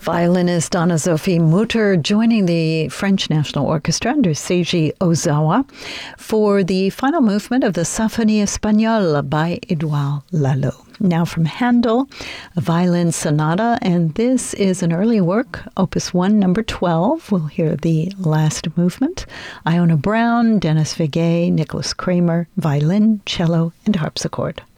Violinist Anna-Sophie Mutter joining the French National Orchestra under Seiji Ozawa for the final movement of the Symphonie Espagnole by Edouard Lalo. Now from Handel, a violin sonata, and this is an early work, Opus 1, number 12. We'll hear the last movement. Iona Brown, Dennis Vigay, Nicholas Kramer, violin, cello, and harpsichord.